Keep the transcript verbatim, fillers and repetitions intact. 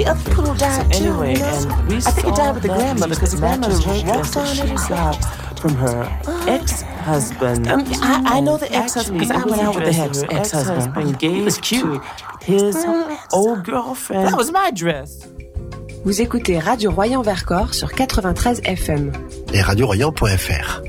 other poodle died so anyway, too, you know? and we I think it died with the grandmother because the grandmother walked on she it. got from her ex-husband. Um, I, I know the ex-husband because I went out with the ex- ex-husband. ex-husband gave was cute. to his old girlfriend. That was my dress. Vous écoutez Radio Royan Vercors sur quatre-vingt-treize F M. Et radio royan point f r.